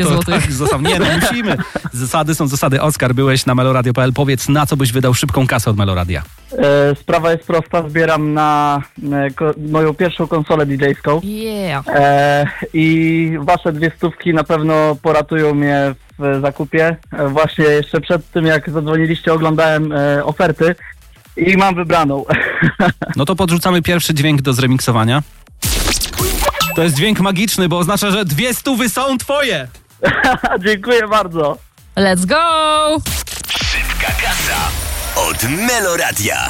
złotych. Tak, zostaw. Nie, no musimy. Zasady są zasady. Oskar, byłeś na meloradio.pl. Powiedz, na co byś wydał szybką kasę od Meloradia? Sprawa jest prosta, zbieram na moją pierwszą konsolę DJ-ską. Yeah. I wasze 200 na pewno poratują mnie w zakupie. Właśnie jeszcze przed tym, jak zadzwoniliście, oglądałem oferty i mam wybraną. No to podrzucamy pierwszy dźwięk do zremiksowania. To jest dźwięk magiczny, bo oznacza, że 200 są twoje! Dziękuję bardzo. Let's go! Szybka kasa od Meloradia.